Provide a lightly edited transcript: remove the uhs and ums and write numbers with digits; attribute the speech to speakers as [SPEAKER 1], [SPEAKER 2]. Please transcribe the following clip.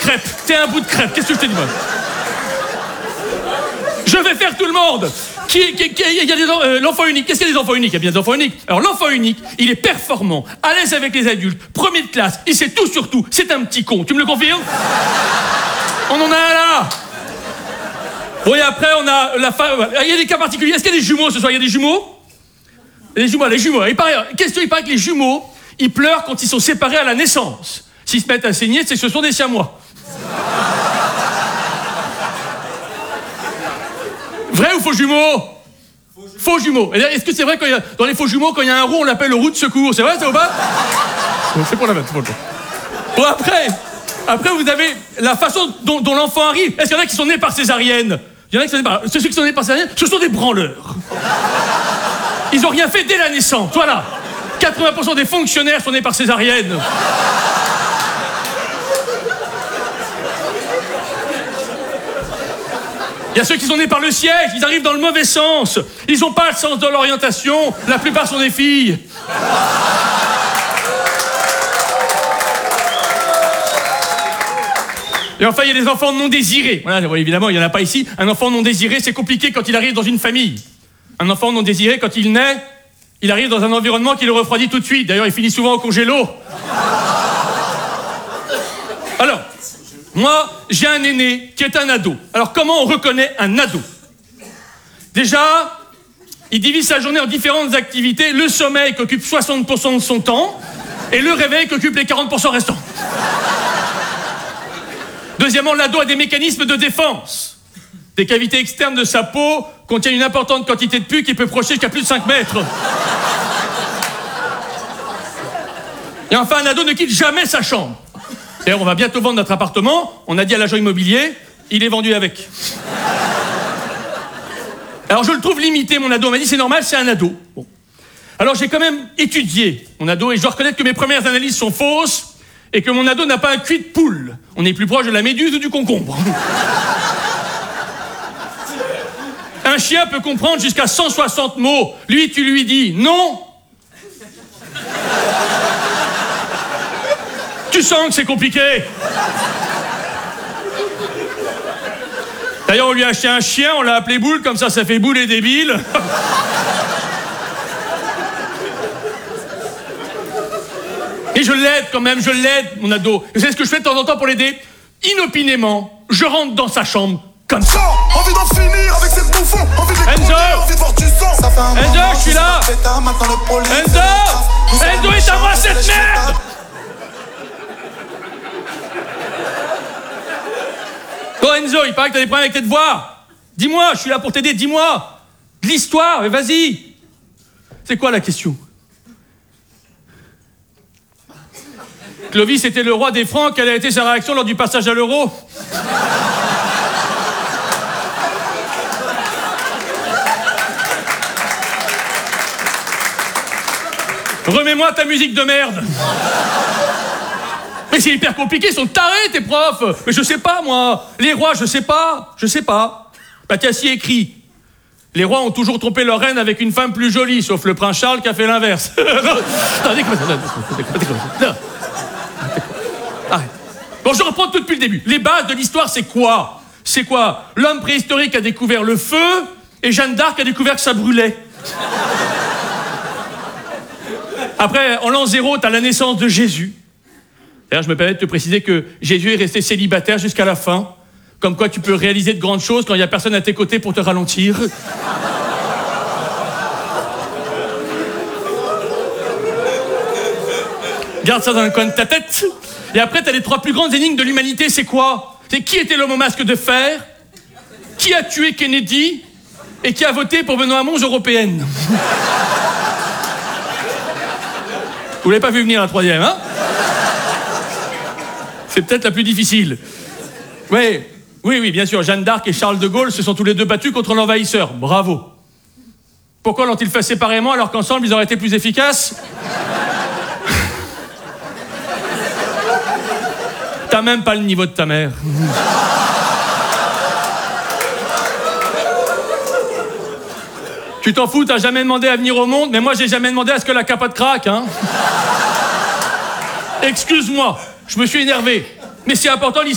[SPEAKER 1] crêpe. T'es un bout de crêpe. Qu'est-ce que je te dis, moi? Je vais faire tout le monde. Il y a l'enfant unique. Qu'est-ce qu'il y a des enfants uniques? Il y a bien des enfants uniques. Alors, l'enfant unique, il est performant, à l'aise avec les adultes, premier de classe, il sait tout sur tout. C'est un petit con. Tu me le confirmes? On en a un là. Bon, et après, on a la femme. Il y a des cas particuliers. Est-ce qu'il y a des jumeaux ce soir? Il y a des jumeaux? Les jumeaux. Il paraît que les jumeaux, ils pleurent quand ils sont séparés à la naissance. S'ils se mettent à saigner, c'est que ce sont des siamois. Vrai ou faux jumeaux? Faux jumeaux. Est-ce que c'est vrai que dans les faux jumeaux, quand il y a un roux, on l'appelle le roux de secours? C'est vrai, ça ou pas? C'est pour la vanne. Bon, après, vous avez la façon dont l'enfant arrive. Est-ce qu'il y en a qui sont nés par césarienne? Il y en a qui sont nés par... Ceux qui sont nés par césarienne, ce sont des branleurs. Ils n'ont rien fait dès la naissance. Voilà. 80% des fonctionnaires sont nés par césarienne. Il y a ceux qui sont nés par le siège, ils arrivent dans le mauvais sens. Ils n'ont pas le sens de l'orientation. La plupart sont des filles. Et enfin, il y a des enfants non désirés. Voilà, évidemment, il n'y en a pas ici. Un enfant non désiré, c'est compliqué quand il arrive dans une famille. Un enfant non désiré, quand il naît, il arrive dans un environnement qui le refroidit tout de suite. D'ailleurs, il finit souvent au congélo. Alors, moi, j'ai un aîné qui est un ado. Alors, comment on reconnaît un ado? Déjà, il divise sa journée en différentes activités. Le sommeil qui occupe 60% de son temps et le réveil qui occupe les 40% restants. Deuxièmement, l'ado a des mécanismes de défense. Des cavités externes de sa peau contiennent une importante quantité de pus qui peut projeter jusqu'à plus de 5 mètres. Et enfin, un ado ne quitte jamais sa chambre. D'ailleurs, on va bientôt vendre notre appartement. On a dit à l'agent immobilier, il est vendu avec. Alors, je le trouve limité, mon ado. On m'a dit, c'est normal, c'est un ado. Bon. Alors, j'ai quand même étudié mon ado et je dois reconnaître que mes premières analyses sont fausses et que mon ado n'a pas un cul de poule. On est plus proche de la méduse ou du concombre. Un chien peut comprendre jusqu'à 160 mots. Lui, tu lui dis non. Tu sens que c'est compliqué. D'ailleurs, on lui a acheté un chien, on l'a appelé Boule, comme ça fait Boule et débile. Et je l'aide quand même, mon ado. Vous savez ce que je fais de temps en temps pour l'aider? Inopinément, je rentre dans sa chambre, comme ça.
[SPEAKER 2] Envie d'en finir avec cette bouffon, envie de
[SPEAKER 1] Enzo,
[SPEAKER 2] envie de voir du sang.
[SPEAKER 1] Enzo, je suis là. Enzo est à moi cette merde. Bon Enzo, il paraît que t'as des problèmes avec tes devoirs. Dis-moi, je suis là pour t'aider, dis-moi. De l'histoire, mais vas-y. C'est quoi la question? Clovis était le roi des Francs, quelle a été sa réaction lors du passage à l'euro? Remets-moi ta musique de merde. Mais c'est hyper compliqué, ils sont tarés tes profs. Mais je sais pas moi, les rois, je sais pas. Bah tiens, si écrit. Les rois ont toujours trompé leur reine avec une femme plus jolie, sauf le prince Charles qui a fait l'inverse. Non, déconne. Arrête. Bon, je reprends tout depuis le début. Les bases de l'histoire, c'est quoi? L'homme préhistorique a découvert le feu et Jeanne d'Arc a découvert que ça brûlait. Après, en l'an 0, t'as la naissance de Jésus. D'ailleurs, je me permets de te préciser que Jésus est resté célibataire jusqu'à la fin. Comme quoi, tu peux réaliser de grandes choses quand il n'y a personne à tes côtés pour te ralentir. Garde ça dans le coin de ta tête. Et après, t'as les 3 plus grandes énigmes de l'humanité, c'est quoi? C'est qui était l'homme au masque de fer? Qui a tué Kennedy? Et qui a voté pour Benoît Hamon aux européennes? Vous l'avez pas vu venir la 3e, hein? C'est peut-être la plus difficile. Oui, bien sûr, Jeanne d'Arc et Charles de Gaulle se sont tous les deux battus contre l'envahisseur. Bravo. Pourquoi l'ont-ils fait séparément alors qu'ensemble ils auraient été plus efficaces? T'as même pas le niveau de ta mère. Tu t'en fous, t'as jamais demandé à venir au monde, mais moi j'ai jamais demandé à ce que la capote craque, hein. Excuse-moi, je me suis énervé. Mais c'est important